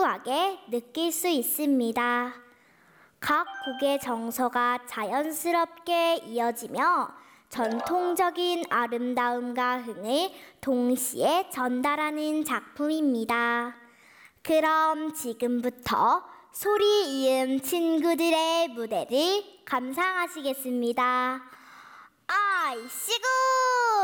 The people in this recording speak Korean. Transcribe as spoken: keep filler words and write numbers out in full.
생소하게 느낄 수 있습니다. 각 곡의 정서가 자연스럽게 이어지며 전통적인 아름다움과 흥을 동시에 전달하는 작품입니다. 그럼 지금부터 소리 이음 친구들의 무대를 감상하시겠습니다. 아이씨구!